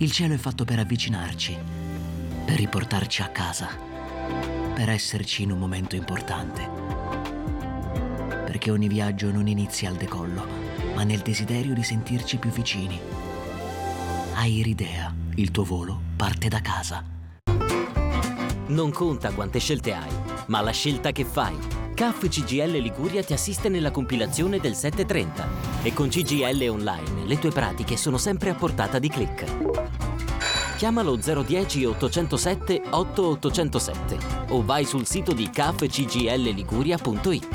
Il cielo è fatto per avvicinarci, per riportarci a casa, per esserci in un momento importante. Perché ogni viaggio non inizia al decollo, ma nel desiderio di sentirci più vicini. Airidea, il tuo volo parte da casa. Non conta quante scelte hai, ma la scelta che fai. CAF CGIL Liguria ti assiste nella compilazione del 730 e con CGIL Online le tue pratiche sono sempre a portata di click. Chiamalo 010 807 8807 o vai sul sito di cafcgilliguria.it.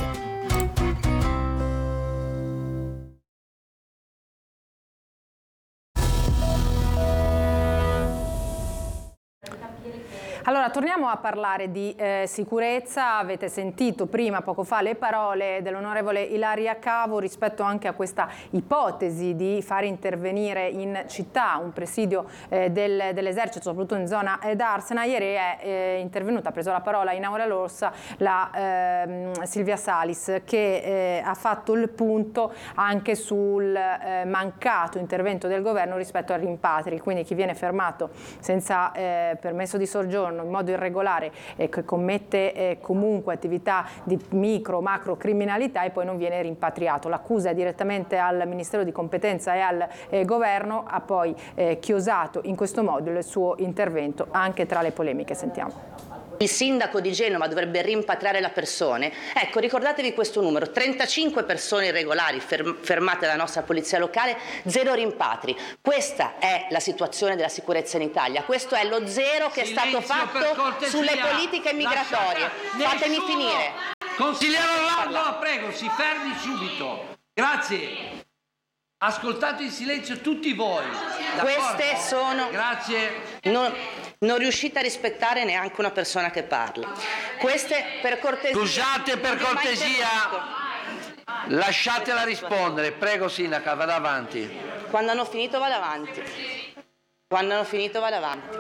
Allora, torniamo a parlare di sicurezza. Avete sentito prima, poco fa, le parole dell'onorevole Ilaria Cavo rispetto anche a questa ipotesi di far intervenire in città un presidio dell'esercito, soprattutto in zona d'Arsena. Ieri è intervenuta, ha preso la parola in Aula Rossa la Silvia Salis, che ha fatto il punto anche sul mancato intervento del governo rispetto ai rimpatri, quindi chi viene fermato senza permesso di soggiorno in modo irregolare e che commette comunque attività di micro macro criminalità e poi non viene rimpatriato. L'accusa è direttamente al Ministero di competenza e al governo. Ha poi chiosato in questo modo il suo intervento anche tra le polemiche. Sentiamo. Il sindaco di Genova dovrebbe rimpatriare le persone. Ecco, ricordatevi questo numero: 35 persone irregolari fermate dalla nostra polizia locale, 0 rimpatri. Questa è la situazione della sicurezza in Italia. Questo è lo zero che è stato fatto sulle politiche migratorie. Fatemi finire. Consigliere Orlando, prego, si fermi subito. Grazie. Ascoltate in silenzio tutti voi. Queste sono... Grazie. Non riuscite a rispettare neanche una persona che parla. Queste, per cortesia... Scusate, per cortesia, lasciatela rispondere. Prego, sindaca, vada avanti. Quando hanno finito vado avanti. Quando hanno finito vado avanti.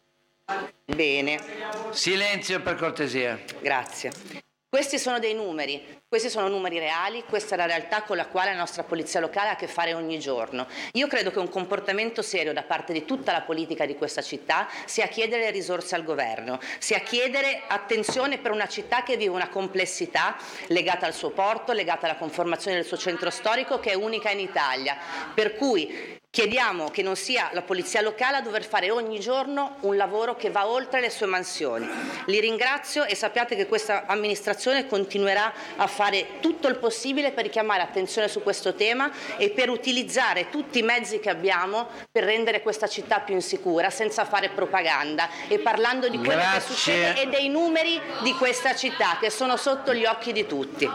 Bene. Silenzio, per cortesia. Grazie. Questi sono dei numeri. Questi sono numeri reali, questa è la realtà con la quale la nostra polizia locale ha a che fare ogni giorno. Io credo che un comportamento serio da parte di tutta la politica di questa città sia chiedere risorse al governo, sia chiedere attenzione per una città che vive una complessità legata al suo porto, legata alla conformazione del suo centro storico, che è unica in Italia. Per cui chiediamo che non sia la polizia locale a dover fare ogni giorno un lavoro che va oltre le sue mansioni. Li ringrazio e sappiate che questa amministrazione continuerà a fare tutto il possibile per richiamare attenzione su questo tema e per utilizzare tutti i mezzi che abbiamo per rendere questa città più insicura, senza fare propaganda e parlando di quello che succede e dei numeri di questa città che sono sotto gli occhi di tutti.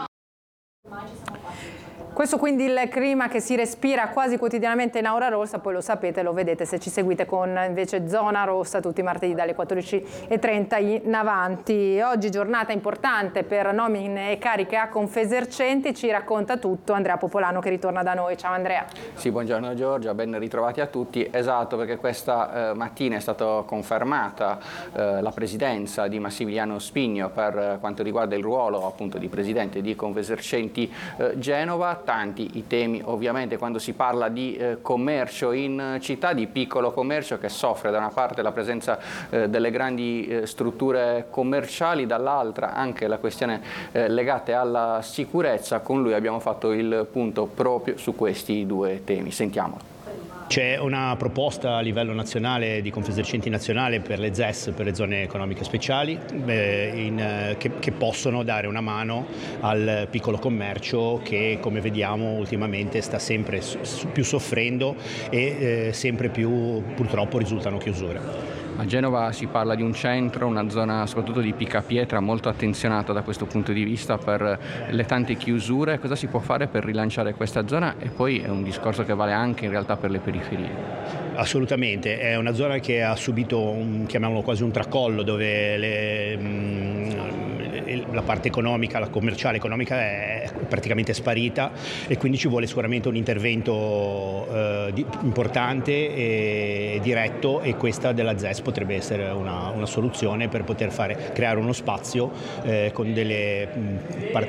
Questo quindi il clima che si respira quasi quotidianamente in Aula Rossa, poi lo sapete, lo vedete se ci seguite con invece Zona Rossa tutti i martedì dalle 14:30 in avanti. Oggi giornata importante per nomine e cariche a Confesercenti, ci racconta tutto Andrea Popolano che ritorna da noi. Ciao Andrea. Sì, buongiorno Giorgia, ben ritrovati a tutti. Esatto, perché questa mattina è stata confermata la presidenza di Massimiliano Spigno per quanto riguarda il ruolo appunto di presidente di Confesercenti Genova. Tanti i temi ovviamente quando si parla di commercio in città, di piccolo commercio che soffre da una parte la presenza delle grandi strutture commerciali, dall'altra anche la questione legata alla sicurezza. Con lui abbiamo fatto il punto proprio su questi due temi. Sentiamolo. C'è una proposta a livello nazionale di Confesercenti nazionale per le ZES, per le zone economiche speciali, che possono dare una mano al piccolo commercio che, come vediamo, ultimamente sta sempre più soffrendo e sempre più purtroppo risultano chiusure. A Genova si parla di un centro, una zona soprattutto di Picapietra molto attenzionata da questo punto di vista per le tante chiusure. Cosa si può fare per rilanciare questa zona? E poi è un discorso che vale anche in realtà per le periferie. Assolutamente, è una zona che ha subito, chiamiamolo quasi un tracollo, dove la parte economica, la commerciale economica è praticamente sparita e quindi ci vuole sicuramente un intervento importante e diretto, e questa della ZES potrebbe essere una soluzione per poter creare uno spazio con delle